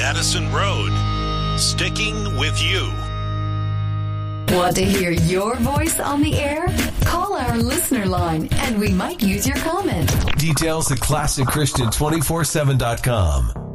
Madison Road. Sticking with you. Want to hear your voice on the air? Call our listener line and we might use your comment. Details at ClassicChristian247.com.